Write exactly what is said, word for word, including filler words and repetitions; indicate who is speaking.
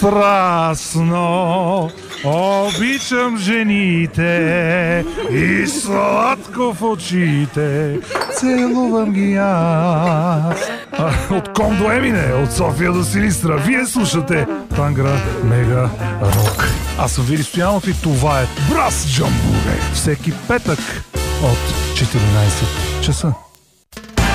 Speaker 1: Страстно обичам жените и сладко в очите целувам ги аз. А, от Ком до Емине, от София до Силистра, вие слушате Тангра Мега Рок. Аз съм Вили Стоянов и това е Брас Джамбуре. Всеки петък от четиринайсет часа.